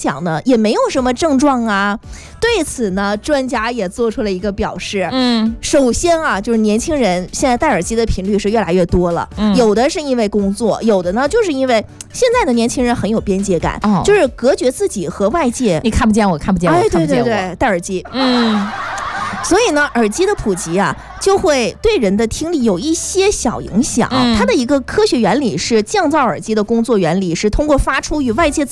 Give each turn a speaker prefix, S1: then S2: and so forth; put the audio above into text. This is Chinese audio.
S1: 讲呢，也没有什么症状啊。对此呢，专家也做出了一个表示。首先啊，就是年轻人现在戴耳机的频率是越来越多了。有的是因为工作，有的呢就是因为现在的年轻人很有边界感，就是隔绝自己和外界。
S2: 你看不见我，看不见我，看不见我。
S1: 对对对，戴耳机。所以呢，耳机的普及啊，就会对人的听力有一些小影响。它的一个科学原理是，降噪耳机的工作原理是通过发出与外界